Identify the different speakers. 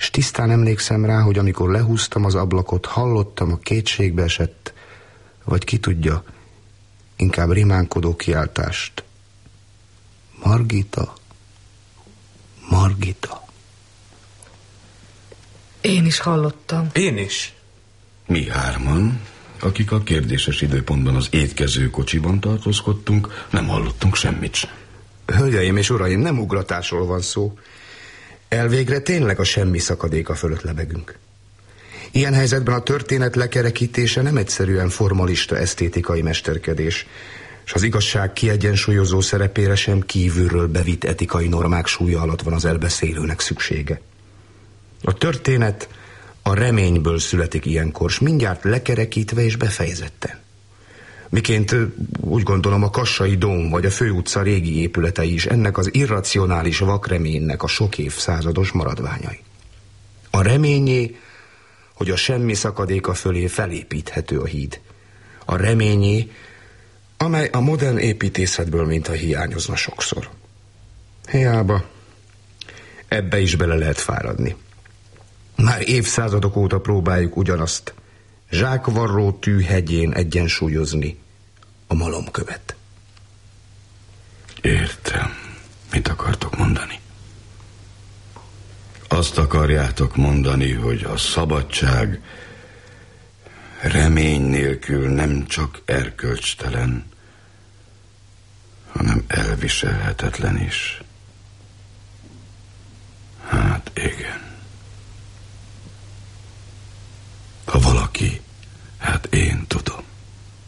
Speaker 1: és tisztán emlékszem rá, hogy amikor lehúztam az ablakot, hallottam a kétségbe esett, vagy ki tudja, inkább rimánkodó kiáltást. Margita, Margita.
Speaker 2: Én is hallottam.
Speaker 3: Én is.
Speaker 4: Mi hárman, akik a kérdéses időpontban az étkező kocsiban tartózkodtunk, nem hallottunk semmit sem.
Speaker 1: Hölgyeim és uraim, nem ugratásról van szó. Elvégre tényleg a semmi szakadéka fölött lebegünk. Ilyen helyzetben a történet lekerekítése nem egyszerűen formalista esztétikai mesterkedés, és az igazság kiegyensúlyozó szerepére sem kívülről bevitt etikai normák súlya alatt van az elbeszélőnek szüksége. A történet a reményből születik ilyenkor, s mindjárt lekerekítve és befejezetten. Miként úgy gondolom a Kassai Dóm vagy a főutca régi épületei is ennek az irracionális vakreménynek a sok évszázados maradványai. A reményé, hogy a semmi szakadéka fölé felépíthető a híd. A reményé, amely a modern építészetből mintha hiányozna sokszor. Hiába, ebbe is bele lehet fáradni. Már évszázadok óta próbáljuk ugyanazt, zsákvarró tű hegyén egyensúlyozni a malomkövet.
Speaker 4: Értem. Mit akartok mondani? Azt akarjátok mondani, hogy a szabadság remény nélkül nem csak erkölcstelen, hanem elviselhetetlen is.